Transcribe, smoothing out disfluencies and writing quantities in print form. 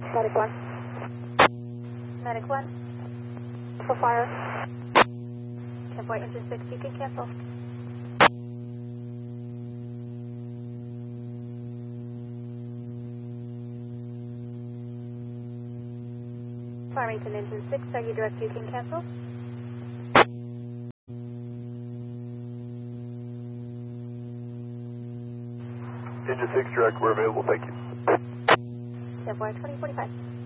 Medic 1. Medic 1. For fire. 10-point engine 6, you can cancel. Farmington engine 6, are you direct, you can cancel. Engine 6 direct, we're available, thank you. 10-point 2045.